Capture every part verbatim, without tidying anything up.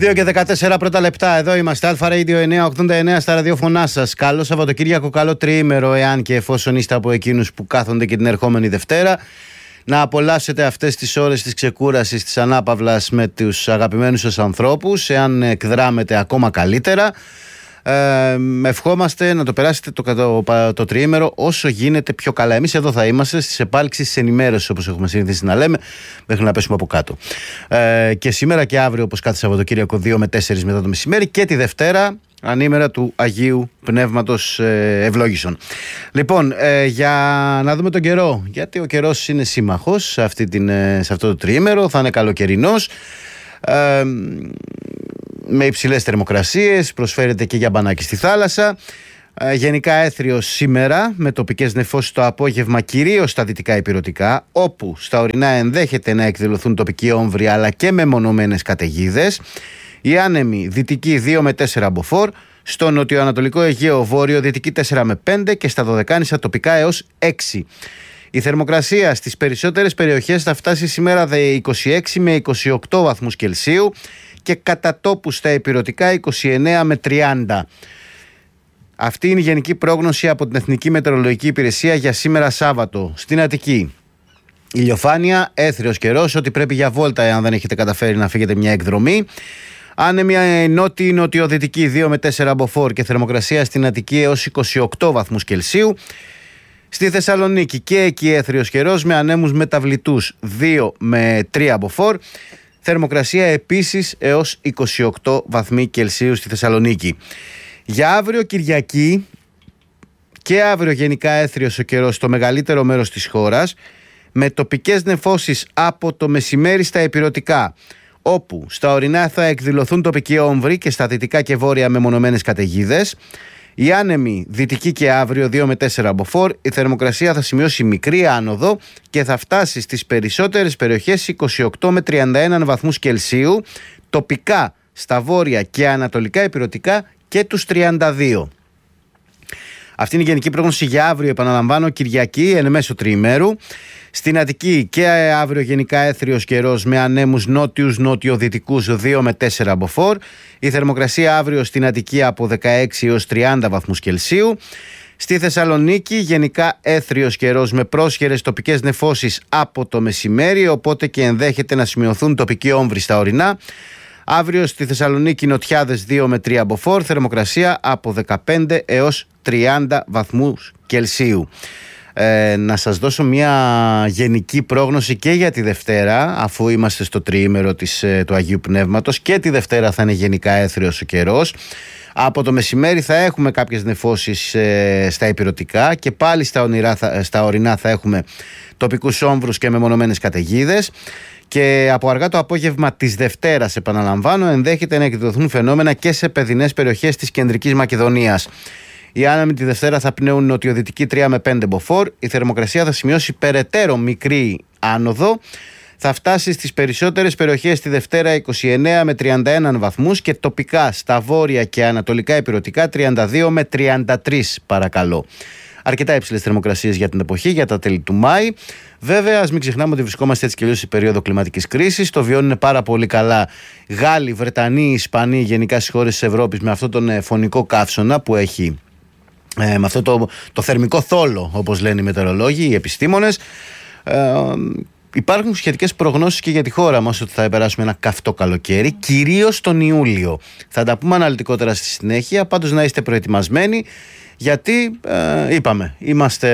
δύο και δεκατέσσερα πρώτα λεπτά. Εδώ είμαστε. Αλφα Radio εννιακόσια ογδόντα εννέα στα ραδιοφωνά σας. Καλό Σαββατοκύριακο, καλό τριήμερο, εάν και εφόσον είστε από εκείνους που κάθονται και την ερχόμενη Δευτέρα. Να απολαύσετε αυτές τις ώρες της ξεκούρασης, της ανάπαυλας με τους αγαπημένους σας ανθρώπους, εάν εκδράμετε ακόμα καλύτερα. Ε, ευχόμαστε να το περάσετε το, το, το τριήμερο όσο γίνεται πιο καλά. Εμείς εδώ θα είμαστε στις επάλξεις της ενημέρωσης, όπως έχουμε συνηθίσει να λέμε, μέχρι να πέσουμε από κάτω. Ε, και σήμερα και αύριο, όπως κάθε Σαββατοκύριακο, δύο με τέσσερις μετά το μεσημέρι, και τη Δευτέρα, ανήμερα του Αγίου Πνεύματος ε, Ευλόγησον. Λοιπόν, ε, για να δούμε τον καιρό, γιατί ο καιρός είναι σύμμαχος σε, αυτή την, σε αυτό το τριήμερο, θα είναι καλοκαιρινός. Ε, με υψηλές θερμοκρασίες, προσφέρεται και για μπανάκι στη θάλασσα. Ε, γενικά έθριος σήμερα, με τοπικές νεφώσεις το απόγευμα, κυρίως στα δυτικά ηπειρωτικά, όπου στα ορεινά ενδέχεται να εκδηλωθούν τοπικοί όμβροι αλλά και μεμονωμένες καταιγίδες. Η άνεμη δυτική δύο με τέσσερα μποφόρ, στο νοτιοανατολικό Αιγαίο βόρειο δυτική τέσσερα με πέντε και στα Δωδεκάνησα τοπικά έως έξι. Η θερμοκρασία στις περισσότερες περιοχές θα φτάσει σήμερα δε είκοσι έξι με είκοσι οκτώ βαθμούς Κελσίου και κατά τόπου στα ηπειρωτικά είκοσι εννέα με τριάντα. Αυτή είναι η γενική πρόγνωση από την Εθνική Μετεωρολογική Υπηρεσία για σήμερα Σάββατο. Στην Αττική, ηλιοφάνεια, έθριος καιρός, ότι πρέπει για βόλτα εάν δεν έχετε καταφέρει να φύγετε μια εκδρομή. Άνεμη νότιο-νοτιοδυτική δύο με τέσσερα μποφόρ και θερμοκρασία στην Αττική έως είκοσι οκτώ βαθμούς Κελσίου. Στη Θεσσαλονίκη και εκεί έθριος καιρός με ανέμους μεταβλητούς δύο με τρία μποφόρ. Θερμοκρασία επίσης έως είκοσι οκτώ βαθμοί Κελσίου στη Θεσσαλονίκη. Για αύριο Κυριακή και αύριο γενικά έθριος ο καιρός στο μεγαλύτερο μέρος της χώρας, με τοπικές νεφώσεις από το μεσημέρι στα ηπειρωτικά, όπου στα ορεινά θα εκδηλωθούν τοπικοί όμβροι και στα δυτικά και βόρεια μεμονωμένες καταιγίδες. Η άνεμη δυτική και αύριο δύο με τέσσερα μποφόρ, η θερμοκρασία θα σημειώσει μικρή άνοδο και θα φτάσει στις περισσότερες περιοχές είκοσι οκτώ με τριάντα ένα βαθμούς Κελσίου, τοπικά στα βόρεια και ανατολικά ηπειρωτικά και τους τριάντα δύο. Αυτή είναι η γενική πρόγνωση για αύριο, επαναλαμβάνω, Κυριακή, εν μέσω τριημέρου. Στην Αττική και αύριο γενικά έθριος καιρός με ανέμους νότιους νοτιοδυτικούς δύο με τέσσερα μποφόρ. Η θερμοκρασία αύριο στην Αττική από δεκαέξι έως τριάντα βαθμούς Κελσίου. Στη Θεσσαλονίκη γενικά έθριος καιρός με πρόσχερες τοπικές νεφώσεις από το μεσημέρι, οπότε και ενδέχεται να σημειωθούν τοπικοί όμβροι στα ορεινά. Αύριο στη Θεσσαλονίκη νοτιάδες δύο με τρία μποφόρ, θερμοκρασία από δεκαπέντε έως τριάντα βαθμούς Κελσίου. Ε, να σας δώσω μια γενική πρόγνωση και για τη Δευτέρα, αφού είμαστε στο τριήμερο της, του Αγίου Πνεύματος, και τη Δευτέρα θα είναι γενικά έθριος ο καιρός. Από το μεσημέρι θα έχουμε κάποιες νεφώσεις ε, στα ηπειρωτικά και πάλι στα, ονειρά, θα, στα ορεινά θα έχουμε τοπικούς όμβρους και μεμονωμένες καταιγίδες. Και από αργά το απόγευμα της Δευτέρας, επαναλαμβάνω, ενδέχεται να εκδηλωθούν φαινόμενα και σε παιδινές περιοχές της κεντρικής Μακεδονίας. Οι άνεμοι τη Δευτέρα θα πνέουν νοτιοδυτική τρία με πέντε μποφόρ. Η θερμοκρασία θα σημειώσει περαιτέρω μικρή άνοδο. Θα φτάσει στις περισσότερες περιοχές τη Δευτέρα είκοσι εννέα με τριάντα ένα βαθμούς και τοπικά στα βόρεια και ανατολικά ηπειρωτικά τριάντα δύο με τριάντα τρία, παρακαλώ. Αρκετά υψηλές θερμοκρασίες για την εποχή, για τα τέλη του Μάη. Βέβαια, ας μην ξεχνάμε ότι βρισκόμαστε έτσι και αλλιώς σε περίοδο κλιματικής κρίσης. Το βιώνουν πάρα πολύ καλά Γάλλοι, Βρετανοί, Ισπανοί, γενικά στις χώρες της Ευρώπης, με αυτόν τον φωνικό καύσωνα που έχει. Ε, με αυτό το, το θερμικό θόλο, όπως λένε οι μετεωρολόγοι, οι επιστήμονες. Ε, υπάρχουν σχετικές προγνώσεις και για τη χώρα μας ότι θα περάσουμε ένα καυτό καλοκαίρι, κυρίως τον Ιούλιο. Θα τα πούμε αναλυτικότερα στη συνέχεια, πάντως να είστε προετοιμασμένοι, γιατί ε, είπαμε, είμαστε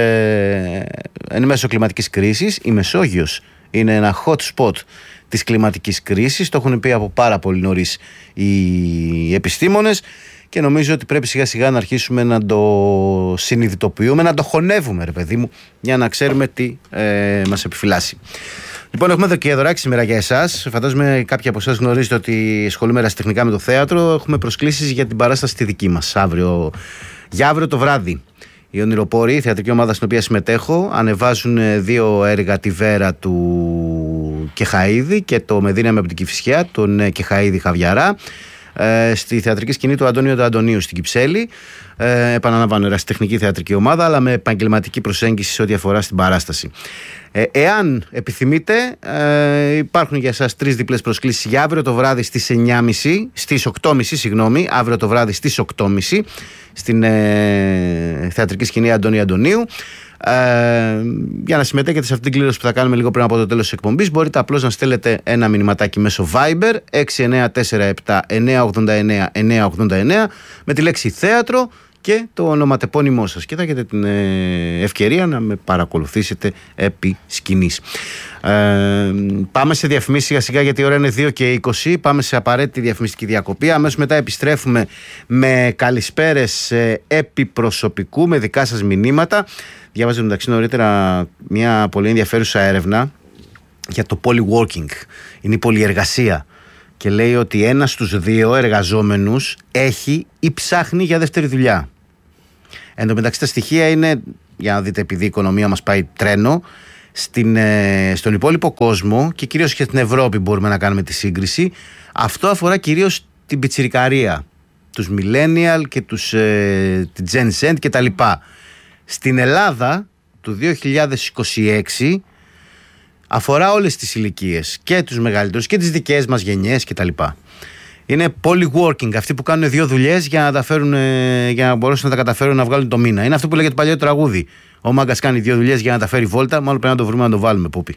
εν μέσω κλιματικής κρίσης. Η Μεσόγειος είναι ένα hot spot της κλιματικής κρίσης, το έχουν πει από πάρα πολύ νωρίς οι επιστήμονες. Και νομίζω ότι πρέπει σιγά σιγά να αρχίσουμε να το συνειδητοποιούμε, να το χωνεύουμε, ρε παιδί μου, για να ξέρουμε τι ε, μας επιφυλάσσει. Λοιπόν, έχουμε εδώ και δωράκι σήμερα για εσάς. Φαντάζομαι κάποιοι από εσάς γνωρίζετε ότι ασχολούμαι ερασιτεχνικά με το θέατρο. Έχουμε προσκλήσεις για την παράσταση τη δική μας αύριο, για αύριο το βράδυ. Οι Ονειροπόροι, η θεατρική ομάδα στην οποία συμμετέχω, ανεβάζουν δύο έργα, τη Βέρα του Κεχαΐδη και το Μεδίνα με από την Κηφισιά, τον Κεχαΐδη Χαβιαρά. ε, στη θεατρική σκηνή του Αντώνιο του Αντωνίου στην Κυψέλη. Ε, επαναλαμβάνω, ερασιτεχνική θεατρική ομάδα, αλλά με επαγγελματική προσέγγιση σε ό,τι αφορά στην παράσταση. Ε, εάν επιθυμείτε, ε, υπάρχουν για εσάς τρεις διπλές προσκλήσεις για αύριο το βράδυ στις εννιά και μισή, στις οκτώ και μισή, συγγνώμη, αύριο το βράδυ στις οκτώ και μισή στην ε, θεατρική σκηνή Αντώνιου Αντωνίου. Ε, για να συμμετέχετε σε αυτή την κλήρωση που θα κάνουμε λίγο πριν από το τέλος της εκπομπής, μπορείτε απλώς να στέλνετε ένα μηνυματάκι μέσω Viber έξι εννιά τέσσερα επτά εννιά ογδόντα εννιά εννιά ογδόντα εννιά με τη λέξη θέατρο και το ονοματεπώνυμό σας και θα έχετε την ε, ευκαιρία να με παρακολουθήσετε επί σκηνής. Ε, πάμε σε διαφημίσεις σιγά σιγά, γιατί η ώρα είναι δύο και είκοσι. Πάμε σε απαραίτητη διαφημιστική διακοπή. Αμέσως μετά επιστρέφουμε με καλησπέρες ε, επί προσωπικού, με δικά σας μηνύματα. Διάβαζα μεταξύ νωρίτερα μια πολύ ενδιαφέρουσα έρευνα για το polyworking. Είναι η πολυεργασία. Και λέει ότι ένας στους δύο εργαζόμενους έχει ή ψάχνει για δεύτερη δουλειά. Εν τω μεταξύ τα στοιχεία είναι, για να δείτε, επειδή η οικονομία μας πάει τρένο, στην, ε, στον υπόλοιπο κόσμο και κυρίως και στην Ευρώπη μπορούμε να κάνουμε τη σύγκριση. Αυτό αφορά κυρίως την πιτσιρικαρία, τους millennial και τους ε, τη Gen Z και τα λοιπά. Στην Ελλάδα του δύο χιλιάδες είκοσι έξι αφορά όλες τις ηλικίες, και τους μεγαλύτερους και τις δικές μας γενιές κτλ. Είναι polyworking, αυτοί που κάνουν δύο δουλειές για να, τα φέρουν, για να μπορέσουν να τα καταφέρουν να βγάλουν το μήνα. Είναι αυτό που λέγεται παλιό τραγούδι. Ο μάγκας κάνει δύο δουλειές για να τα φέρει βόλτα, μάλλον πρέπει να το βρούμε να το βάλουμε, Πούπι.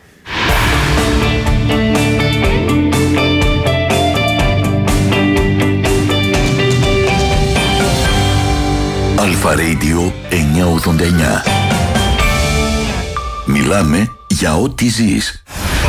Αλφα Radio εννιακόσια ογδόντα εννιά. Μιλάμε για ό,τι ζεις.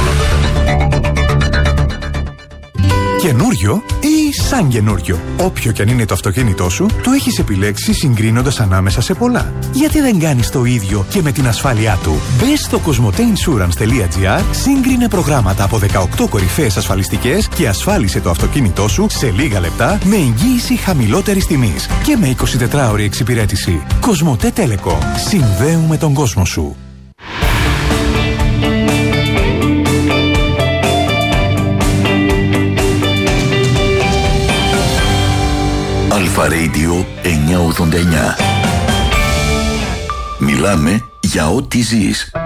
Καινούριο ή σαν καινούριο. Όποιο κι αν είναι το αυτοκίνητό σου, το έχεις επιλέξει συγκρίνοντας ανάμεσα σε πολλά. Γιατί δεν κάνεις το ίδιο και με την ασφάλειά του? Μπες στο κοσμοτέινσουρανς τελεία τζι άρ, σύγκρινε προγράμματα από δεκαοκτώ κορυφαίες ασφαλιστικές και ασφάλισε το αυτοκίνητό σου σε λίγα λεπτά με εγγύηση χαμηλότερης τιμής και με εικοσιτετράωρη εξυπηρέτηση. Κοσμοτέ Telecom. Συνδέουμε τον κόσμο σου. Αλφα Radio εννιακόσια ογδόντα εννιά. Μιλάμε για ό,τι ζεις.